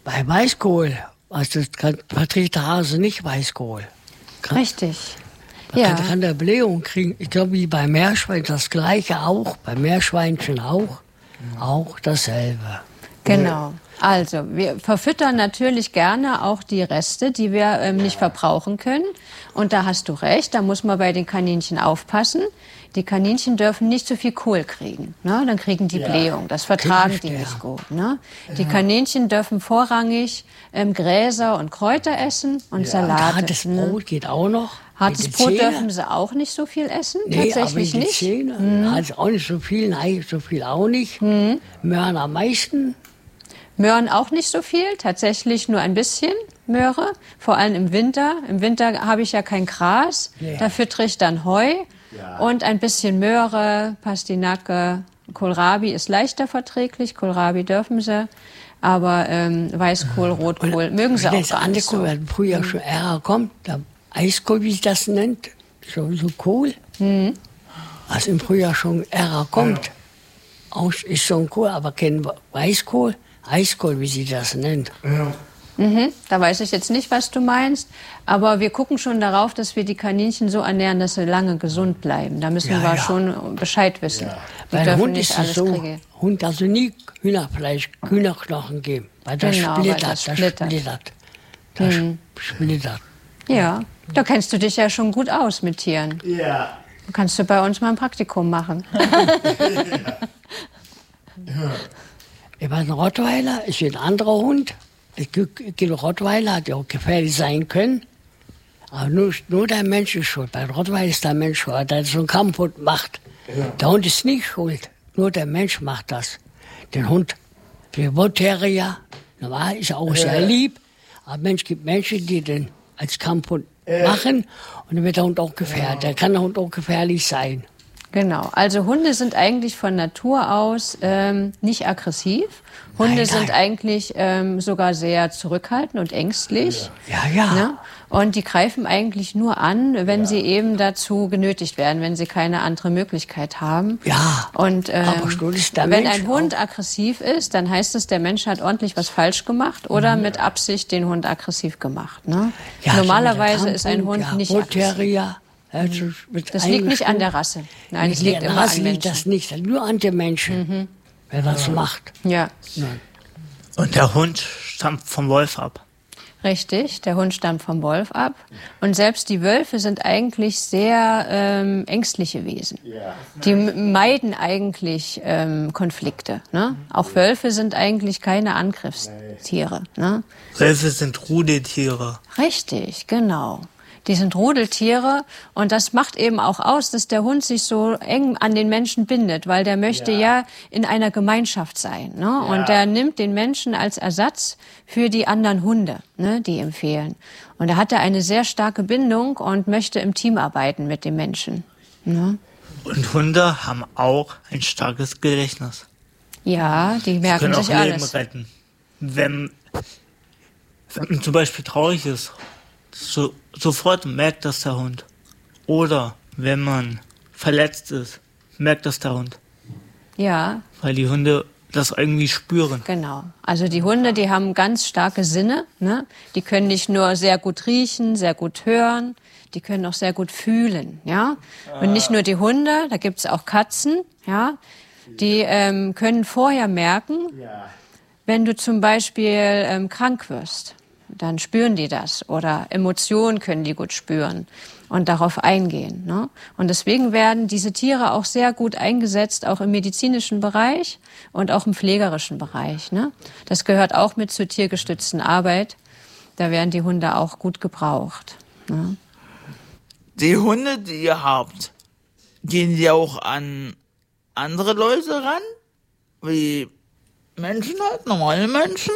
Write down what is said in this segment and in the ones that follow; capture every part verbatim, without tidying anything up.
Bei Weißkohl, also verträgt der Hase nicht Weißkohl. Kann, Richtig. Man Ja. kann, kann der Blähung kriegen. Ich glaube, wie bei Meerschwein das Gleiche auch. Bei Meerschweinchen auch. Auch dasselbe. Genau. Also, wir verfüttern natürlich gerne auch die Reste, die wir ähm, nicht verbrauchen können. Und da hast du recht, da muss man bei den Kaninchen aufpassen. Die Kaninchen dürfen nicht so viel Kohl kriegen, ne? Dann kriegen die Ja. Blähung. Das vertragen die nicht gut. Ne? Die Kaninchen dürfen vorrangig ähm, Gräser und Kräuter essen und Ja. Salate. Hartes ne? Brot geht auch noch. Hartes Mit den Brot Zähnen. dürfen sie auch nicht so viel essen, Nee, tatsächlich aber die nicht. Zähne, Mhm. also auch nicht so viel, nein, so viel auch nicht. Mhm. Möhren am meisten. Möhren auch nicht so viel, tatsächlich nur ein bisschen Möhre, vor allem im Winter. Im Winter habe ich ja kein Gras, Nee. da füttere ich dann Heu Ja. und ein bisschen Möhre, Pastinake, Kohlrabi ist leichter verträglich, Kohlrabi dürfen sie, aber ähm, Weißkohl, Rotkohl mögen sie Wenn auch das gar andere nicht so. Kohl, wenn früher schon Ärger kommt, der Eiskohl, wie sich das nennt, so, so Kohl, Mhm. also im Frühjahr schon Ärger kommt, aus, ist so ein Kohl, aber kein Weißkohl, Eiskohl, wie sie das nennt. Ja. Mhm, da weiß ich jetzt nicht, was du meinst, aber wir gucken schon darauf, dass wir die Kaninchen so ernähren, dass sie lange gesund bleiben. Da müssen Ja, wir ja. schon Bescheid wissen. Ja. Die Bei dürfen Hund nicht ist es alles so, kriegen. Hund also nie Hühnerfleisch, Hühnerknochen geben, weil das Genau, weil splittert, das das splittert. splittert. Das splittert. Ja, da kennst du dich ja schon gut aus mit Tieren. Ja. Kannst du bei uns mal ein Praktikum machen. Ich war ein Rottweiler, ist ein anderer Hund. Es gibt gibt Rottweiler, die auch gefährlich sein können. Aber nur, nur der Mensch ist schuld. Bei Rottweiler ist der Mensch schuld, der so einen Kampfhund macht. Ja. Der Hund ist nicht schuld. Nur der Mensch macht das. Den Hund, der Terrier, normal ist er auch sehr lieb. Aber Mensch gibt Menschen, die den als Kampfhund machen. Und dann wird der Hund auch gefährlich. Da kann der Hund auch gefährlich sein. Genau, also Hunde sind eigentlich von Natur aus ähm, nicht aggressiv. Hunde Nein, sind nein. eigentlich ähm, sogar sehr zurückhaltend und ängstlich. Ja, ja. Ne? Und die greifen eigentlich nur an, wenn sie eben dazu genötigt werden, wenn sie keine andere Möglichkeit haben. Ja, Und ähm, aber schuld ist der wenn Mensch ein Hund auch. aggressiv ist, dann heißt es, der Mensch hat ordentlich was falsch gemacht oder mit Absicht den Hund aggressiv gemacht. Ne? Ja, so Normalerweise der ist ein Kampfhund, Hund ja, nicht aggressiv. Terrier, also mit Das liegt nicht an eingestuft. der Rasse. Nein, es Nee, liegt an der immer Rasse an liegt Menschen. das nicht, nur an den Menschen, wer das macht. Ja. Nein. Und der Hund stammt vom Wolf ab. Richtig, der Hund stammt vom Wolf ab. Und selbst die Wölfe sind eigentlich sehr ähm, ängstliche Wesen. Ja. Die m- meiden eigentlich ähm, Konflikte. Ne? Auch Wölfe sind eigentlich keine Angriffstiere. Ne? Wölfe sind Rudeltiere. Richtig, genau. Die sind Rudeltiere und das macht eben auch aus, dass der Hund sich so eng an den Menschen bindet, weil der möchte ja, Ja. in einer Gemeinschaft sein. Ne? Und der nimmt den Menschen als Ersatz für die anderen Hunde, ne, die ihm fehlen. Und da hat er eine sehr starke Bindung und möchte im Team arbeiten mit dem Menschen. Ne? Und Hunde haben auch ein starkes Gedächtnis. Ja, die merken Können auch sich Leben alles. retten. Wenn, wenn man zum Beispiel traurig ist, so, sofort merkt das der Hund. Oder wenn man verletzt ist, merkt das der Hund. Ja, Weil die Hunde das irgendwie spüren. genau. Also die Hunde, die haben ganz starke Sinne. Ne? Die können nicht nur sehr gut riechen, sehr gut hören, die können auch sehr gut fühlen. Ja? Und nicht nur die Hunde, da gibt's auch Katzen. Ja? Die ähm, können vorher merken, Ja. wenn du zum Beispiel ähm, krank wirst. Dann spüren die das. Oder Emotionen können die gut spüren und darauf eingehen. Ne? Und deswegen werden diese Tiere auch sehr gut eingesetzt, auch im medizinischen Bereich und auch im pflegerischen Bereich. Ne? Das gehört auch mit zur tiergestützten Arbeit. Da werden die Hunde auch gut gebraucht. Ne? Die Hunde, die ihr habt, gehen die auch an andere Leute ran? Wie Menschen halt, normale Menschen?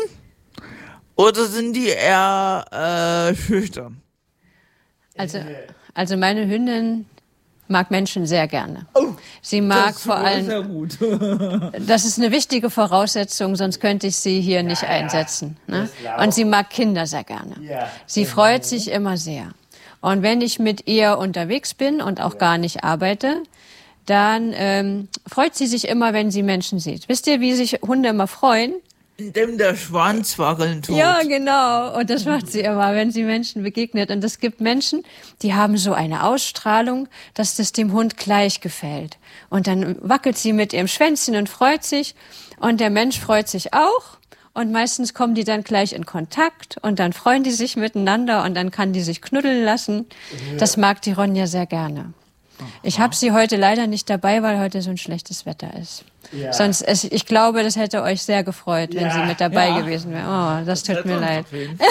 Oder sind die eher äh, schüchtern? Also, also meine Hündin mag Menschen sehr gerne. Oh, Sie mag das vor war allem, sehr gut. das ist eine wichtige Voraussetzung, sonst könnte ich sie hier nicht einsetzen. Ne? Das glaube Und sie mag Kinder sehr gerne. Ja. Sie freut sich immer sehr. Und wenn ich mit ihr unterwegs bin und auch gar nicht arbeite, dann ähm, freut sie sich immer, wenn sie Menschen sieht. Wisst ihr, wie sich Hunde immer freuen? indem der Schwanz wackeln tut. Ja, genau. Und das macht sie immer, wenn sie Menschen begegnet. Und es gibt Menschen, die haben so eine Ausstrahlung, dass das dem Hund gleich gefällt. Und dann wackelt sie mit ihrem Schwänzchen und freut sich. Und der Mensch freut sich auch. Und meistens kommen die dann gleich in Kontakt. Und dann freuen die sich miteinander. Und dann kann die sich knuddeln lassen. Das mag die Ronja sehr gerne. Ich habe sie heute leider nicht dabei, weil heute so ein schlechtes Wetter ist. Ja. Sonst, es, ich glaube, das hätte euch sehr gefreut, wenn ja. sie mit dabei ja. gewesen wäre. Oh, das tut das mir leid.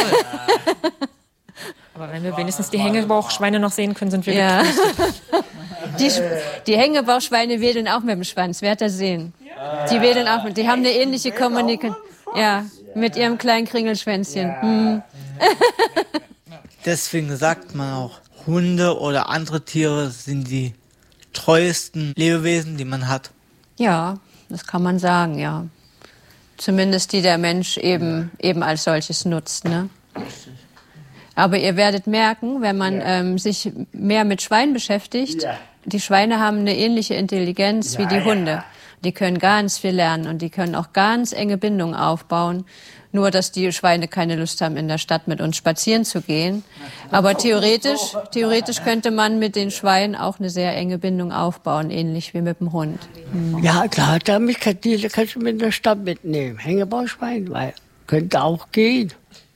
Aber wenn wir wenigstens die Hängebauchschweine noch sehen können, sind wir ja. die, die Hängebauchschweine wedeln auch mit dem Schwanz, werdet ihr sehen. Die wedeln auch mit, die haben eine ähnliche Kommunikation. Ja, mit ihrem kleinen Kringelschwänzchen. Hm. Deswegen sagt man auch, Hunde oder andere Tiere sind die treuesten Lebewesen, die man hat. Ja, das kann man sagen, ja. Zumindest die der Mensch eben, ja. eben als solches nutzt, ne? Aber ihr werdet merken, wenn man ja. ähm, sich mehr mit Schweinen beschäftigt, ja. die Schweine haben eine ähnliche Intelligenz ja, wie die Hunde. Ja. Die können ganz viel lernen und die können auch ganz enge Bindungen aufbauen. Nur, dass die Schweine keine Lust haben, in der Stadt mit uns spazieren zu gehen. Aber theoretisch, theoretisch könnte man mit den Schweinen auch eine sehr enge Bindung aufbauen, ähnlich wie mit dem Hund. Mhm. Ja, klar, damit kann, die kannst du mit in der Stadt mitnehmen. Hängebauschwein, weil könnte auch gehen.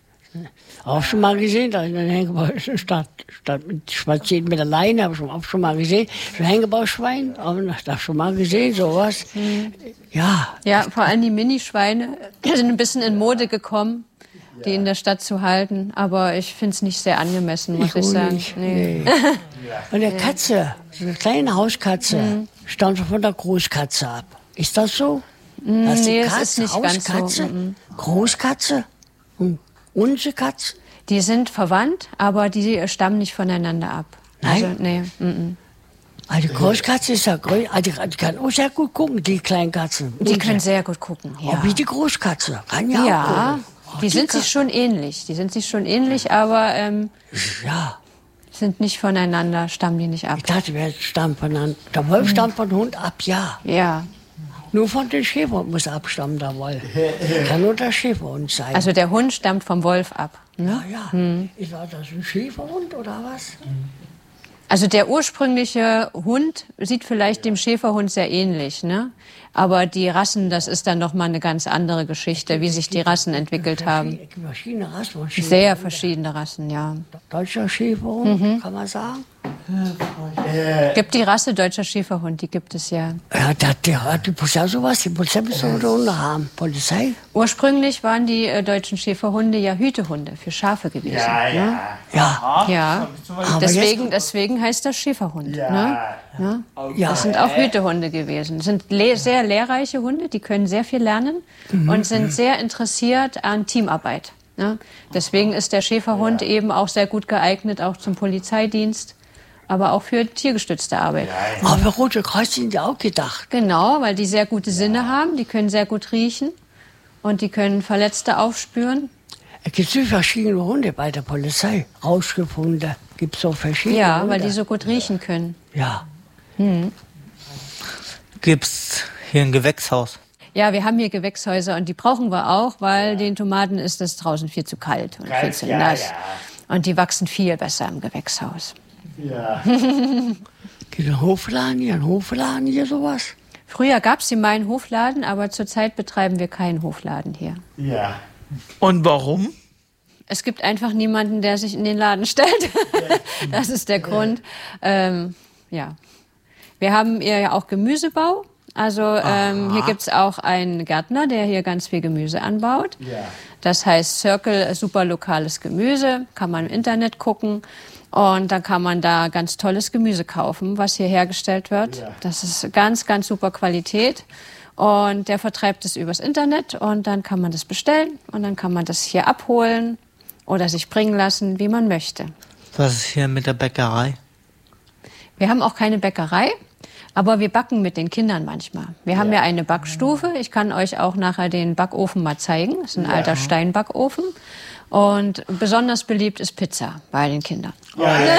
Auch schon mal gesehen, da in der Hängebauschwein statt, statt mit spazieren mit der Leine, habe ich auch schon mal gesehen. So ein Hängebauschwein, aber ich habe schon mal gesehen, sowas. Mhm. Ja. Ja, vor allem die Minischweine sind ein bisschen in Mode gekommen, die ja. in der Stadt zu halten. Aber ich finde es nicht sehr angemessen, muss ich, ich sagen. Nicht. Nee. Nee. Und der Katze, so eine kleine Hauskatze, mhm. stammt von der Großkatze ab. Ist das so? Mhm, das nee, Katze, das ist nicht Hauskatze, ganz so. Mhm. Großkatze und unsere Katze? Die sind verwandt, aber die stammen nicht voneinander ab. Nein? Also, nee. Mhm. Also die Großkatze ist ja größer, also die kann auch sehr gut gucken, die kleinen Katzen. Die können sehr gut gucken, ja. Auch wie die Großkatze, kann ja, ja auch gucken. Oh, die, die sind sich schon ähnlich, die sind sich schon ähnlich, aber ähm, ja. sind nicht voneinander, stammen die nicht ab. Ich dachte, wir stammen voneinander. Der Wolf mhm. stammt von Hund ab, ja. Ja. Nur von den Schäferhund muss abstammen, der Wolf. Kann nur der Schäferhund sein. Also der Hund stammt vom Wolf ab. Ne? Ja, ja. Hm. Ist das ein Schäferhund oder was? Also der ursprüngliche Hund sieht vielleicht dem Schäferhund sehr ähnlich, ne? Aber die Rassen, das ist dann noch mal eine ganz andere Geschichte, wie sich die Rassen entwickelt haben. Verschiedene Rassen. Sehr verschiedene Rassen, ja. Deutscher Schäferhund, mhm. kann man sagen? Gibt die Rasse deutscher Schäferhund, die gibt es ja. Ja, die, die, die Polizei sowas, die Polizei müssen wir Hunde haben. Polizei? Ursprünglich waren die äh, deutschen Schäferhunde ja Hütehunde für Schafe gewesen. Ja, ja. Ne? Ja. ja. Deswegen, deswegen heißt das Schäferhund. Ja. Ne? Ja. Ja. Das sind auch Hütehunde gewesen. Das sind le- sehr lehrreiche Hunde, die können sehr viel lernen mhm. und sind sehr interessiert an Teamarbeit. Ne? Deswegen ist der Schäferhund ja. eben auch sehr gut geeignet, auch zum Polizeidienst, aber auch für tiergestützte Arbeit. Ja, aber Rote Kreuz sind ja auch gedacht. Genau, weil die sehr gute Sinne ja. haben, die können sehr gut riechen und die können Verletzte aufspüren. Es gibt so verschiedene Hunde bei der Polizei. Rausgefunden gibt es so verschiedene Ja, Hunde. weil die so gut riechen können. Ja. Hm. Gibt's hier ein Gewächshaus? Ja, wir haben hier Gewächshäuser und die brauchen wir auch, weil ja. den Tomaten ist es draußen viel zu kalt und kalt, viel zu nass. Ja, ja. Und die wachsen viel besser im Gewächshaus. Ja. Gibt es einen Hofladen hier, einen Hofladen hier, sowas? Früher gab es hier mal einen Hofladen, aber zurzeit betreiben wir keinen Hofladen hier. Ja. Und warum? Es gibt einfach niemanden, der sich in den Laden stellt. Das ist der Grund. Ähm, ja. Wir haben hier ja auch Gemüsebau. Also ähm, hier gibt's auch einen Gärtner, der hier ganz viel Gemüse anbaut. Ja. Das heißt Circle, super lokales Gemüse, kann man im Internet gucken. Und dann kann man da ganz tolles Gemüse kaufen, was hier hergestellt wird. Ja. Das ist ganz, ganz super Qualität. Und der vertreibt es übers Internet und dann kann man das bestellen und dann kann man das hier abholen oder sich bringen lassen, wie man möchte. Was ist hier mit der Bäckerei? Wir haben auch keine Bäckerei, aber wir backen mit den Kindern manchmal. Wir haben ja eine Backstufe. Ich kann euch auch nachher den Backofen mal zeigen. Das ist ein ja. alter Steinbackofen. Und besonders beliebt ist Pizza bei den Kindern. Ja, ja,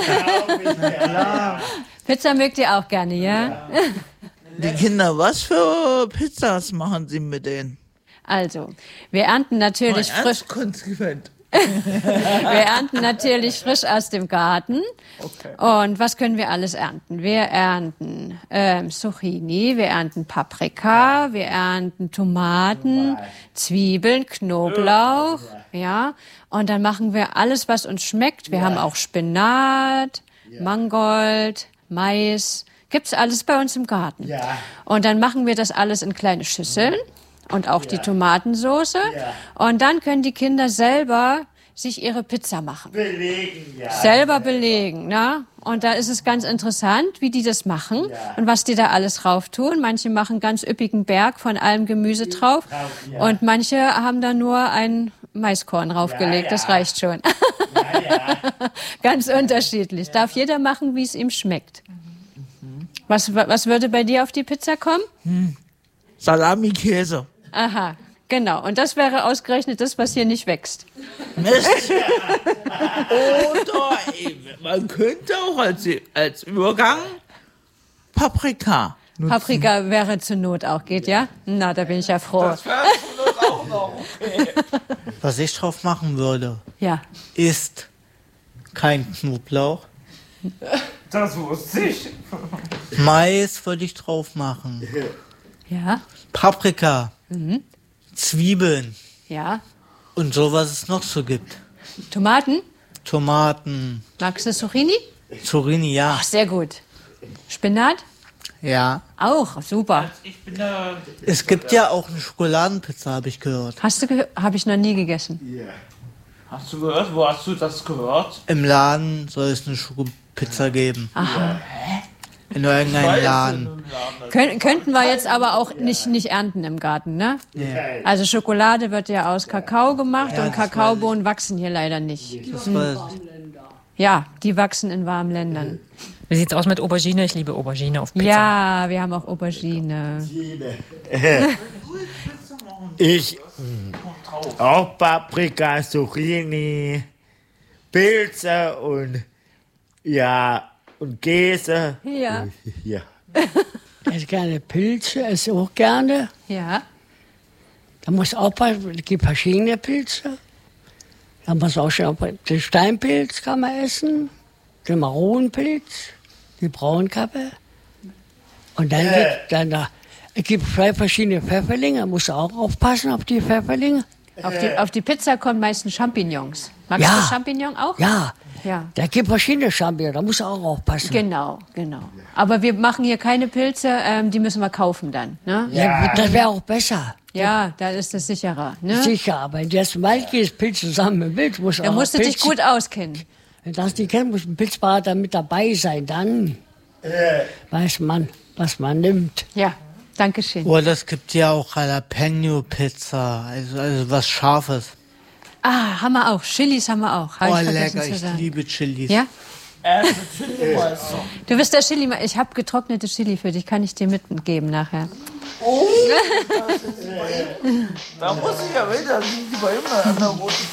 ja. Pizza mögt ihr auch gerne, ja? Die Kinder, was für Pizzas machen Sie mit denen? Also, wir ernten natürlich Mal frisch. ernst konsequent. Wir ernten natürlich frisch aus dem Garten. Okay. Und was können wir alles ernten? Wir ernten ähm, Zucchini, wir ernten Paprika, wir ernten Tomaten, Zwiebeln, Knoblauch, ja. Und dann machen wir alles, was uns schmeckt. Wir haben auch Spinat, Mangold, Mais. Gibt's alles bei uns im Garten. Ja. Und dann machen wir das alles in kleine Schüsseln. Und auch die Tomatensoße. Ja. Und dann können die Kinder selber sich ihre Pizza machen. Belegen, ja. Selber belegen, ne? Und da ist es ganz interessant, wie die das machen Ja. und was die da alles drauf tun. Manche machen ganz üppigen Berg von allem Gemüse drauf. ja. Und manche haben da nur ein Maiskorn draufgelegt. Ja, Das ja. reicht schon. Ja, ja. Ganz unterschiedlich. Darf jeder machen, wie es ihm schmeckt. Was, was würde bei dir auf die Pizza kommen? Salami, Käse. Aha, genau. Und das wäre ausgerechnet das, was hier nicht wächst. Mist. Oder eben, man könnte auch als, als Übergang Paprika nutzen. Paprika wäre zur Not auch, geht ja? Na, da bin ich ja froh. Das wäre zur Not auch noch okay. Was ich drauf machen würde, Ja. ist kein Knoblauch. Das wusste ich. Mais würde ich drauf machen. Ja, Paprika. Zwiebeln. ja. Und so, was es noch so gibt. Tomaten? Tomaten. Magst du Zucchini? Zucchini, ja. Ach, sehr gut. Spinat? Ja. Auch, super. Ich bin da. Es gibt ja auch eine Schokoladenpizza, habe ich gehört. Hast du gehört? Habe ich noch nie gegessen. Hast du gehört? Wo hast du das gehört? Im Laden soll es eine Schokopizza geben. Aha. In irgendeinem Laden. Kön könnten wir jetzt aber auch nicht, nicht ernten im Garten, ne? Also Schokolade wird ja aus Kakao gemacht und Kakaobohnen wachsen hier leider nicht. Das weiß ich. Ja, die wachsen in warmen Ländern. Wie sieht's aus mit Aubergine? Ich liebe Aubergine auf Pizza. Ja, wir haben auch Aubergine. Ich auch Paprika, Zucchini, Pilze und ja und Käse. Ja. Ja. Ich esse gerne Pilze, esse auch gerne. Ja. Da muss aufpassen, es gibt verschiedene Pilze. Da muss auch schon aufpassen. Den Steinpilz kann man essen, den Maronenpilz, die Braunkappe. Und dann gibt dann da, es gibt zwei verschiedene Pfefferlinge, da musst du auch aufpassen auf die Pfefferlinge. Auf die, auf die Pizza kommen meistens Champignons. Magst Ja. du Champignon auch? Ja, Ja. da gibt verschiedene Champignons, da musst du auch aufpassen. Genau, genau. Aber wir machen hier keine Pilze, ähm, die müssen wir kaufen dann. Ne? Ja, das wäre auch besser. Ja, da ist es sicherer. Ne? Sicher, aber wenn du jetzt im Wald gehst, Pilz zusammen mit Pilz, musst du Da auch musst du dich Pilz- gut auskennen. Wenn du das nicht kennst, muss ein Pilzberater mit dabei sein, dann weiß man, was man nimmt. Ja, danke schön. Oder es gibt ja auch Jalapeno-Pizza, also, also was Scharfes. Ah, haben wir auch. Chilis haben wir auch. Hab Oh, ich vergessen lecker, zu ich sagen. liebe Chilis. Ja? Er ist ein Chili-Meister. Du bist der Chili. Ich habe getrocknete Chili für dich. Kann ich dir mitgeben nachher? Da muss ich ja wieder, sind die bei immer an der roten